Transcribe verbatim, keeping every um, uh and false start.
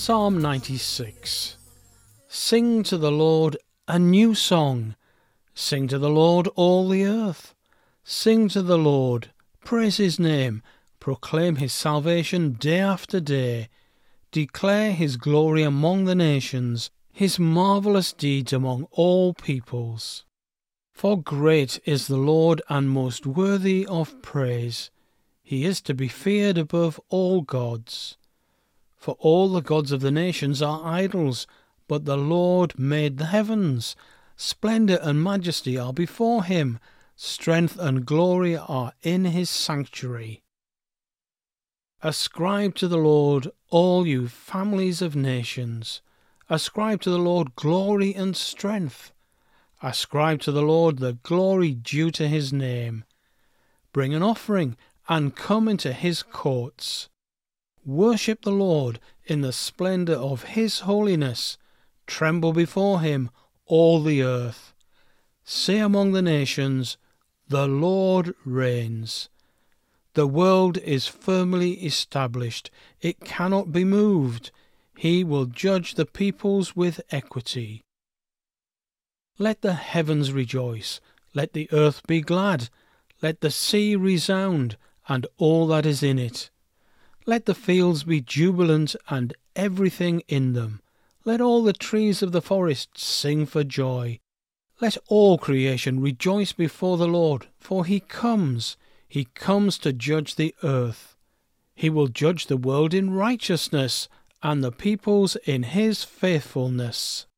Psalm ninety-six. Sing to the Lord a new song. Sing to the Lord all the earth. Sing to the Lord, praise his name, proclaim his salvation day after day. Declare his glory among the nations, his marvellous deeds among all peoples. For great is the Lord and most worthy of praise. He is to be feared above all gods. For all the gods of the nations are idols, but the Lord made the heavens. Splendour and majesty are before him. Strength and glory are in his sanctuary. Ascribe to the Lord, all you families of nations. Ascribe to the Lord glory and strength. Ascribe to the Lord the glory due to his name. Bring an offering and come into his courts. Worship the Lord in the splendour of his holiness. Tremble before him, all the earth. Say among the nations, the Lord reigns. The world is firmly established. It cannot be moved. He will judge the peoples with equity. Let the heavens rejoice. Let the earth be glad. Let the sea resound, and all that is in it. Let the fields be jubilant, and everything in them. Let all the trees of the forest sing for joy. Let all creation rejoice before the Lord, for he comes. He comes to judge the earth. He will judge the world in righteousness, and the peoples in his faithfulness.